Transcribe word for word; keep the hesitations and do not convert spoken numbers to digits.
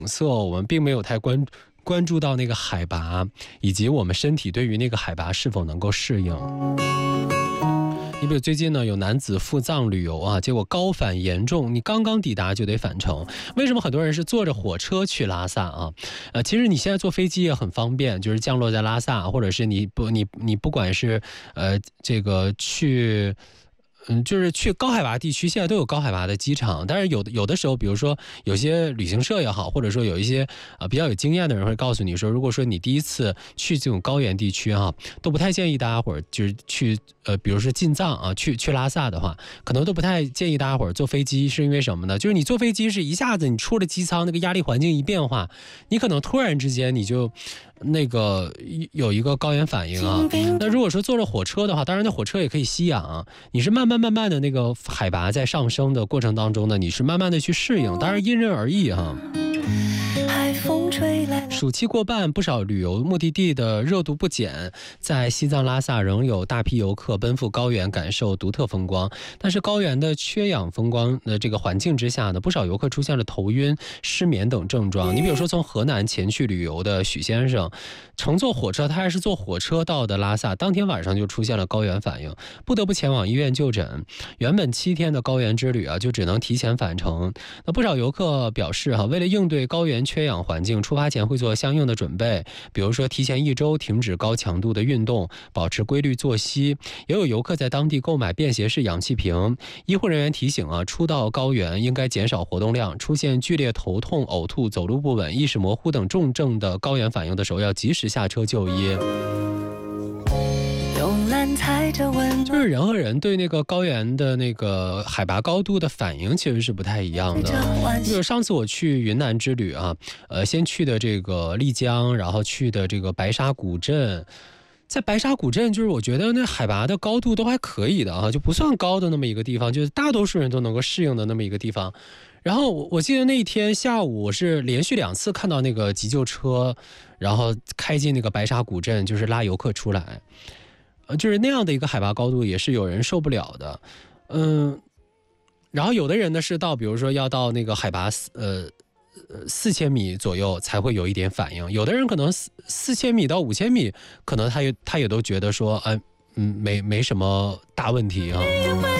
色，我们并没有太关关注到那个海拔，以及我们身体对于那个海拔是否能够适应。你比如最近呢，有男子赴藏旅游啊，结果高反严重，你刚刚抵达就得返程。为什么很多人是坐着火车去拉萨啊？呃，其实你现在坐飞机也很方便，就是降落在拉萨，或者是你不你你不管是呃这个去。嗯，就是去高海拔地区，现在都有高海拔的机场，但是有的有的时候，比如说有些旅行社也好，或者说有一些呃比较有经验的人会告诉你说，如果说你第一次去这种高原地区啊，都不太建议大家伙儿就是去呃，比如说进藏啊，去去拉萨的话，可能都不太建议大家伙儿坐飞机，是因为什么呢？就是你坐飞机是一下子你出了机舱，那个压力环境一变化，你可能突然之间你就。那个有一个高原反应啊，那如果说坐着火车的话，当然那火车也可以吸氧啊，你是慢慢慢慢的那个海拔在上升的过程当中呢，你是慢慢的去适应，当然因人而异哈。暑期过半，不少旅游目的地的热度不减，在西藏拉萨仍有大批游客奔赴高原感受独特风光。但是高原的缺氧风光的这个环境之下呢，不少游客出现了头晕、失眠等症状。你比如说从河南前去旅游的许先生，乘坐火车，他还是坐火车到的拉萨，当天晚上就出现了高原反应，不得不前往医院就诊。原本七天的高原之旅啊，就只能提前返程。那不少游客表示哈，为了应对高原缺氧环境，出发前会做相应的准备，比如说提前一周停止高强度的运动，保持规律作息。也有游客在当地购买便携式氧气瓶。医护人员提醒啊，初到高原应该减少活动量，出现剧烈头痛、呕吐、走路不稳、意识模糊等重症的高原反应的时候，要及时下车就医。就是人和人对那个高原的那个海拔高度的反应其实是不太一样的。就是上次我去云南之旅啊，呃，先去的这个丽江，然后去的这个白沙古镇。在白沙古镇，就是我觉得那海拔的高度都还可以的啊，就不算高的那么一个地方，就是大多数人都能够适应的那么一个地方。然后我我记得那一天下午，我是连续两次看到那个急救车，然后开进那个白沙古镇，就是拉游客出来。呃，就是那样的一个海拔高度，也是有人受不了的。嗯，然后有的人呢是到，比如说要到那个海拔呃。呃，四千米左右才会有一点反应，有的人可能四四千米到五千米，可能他也他也都觉得说，哎、呃，嗯，没没什么大问题啊。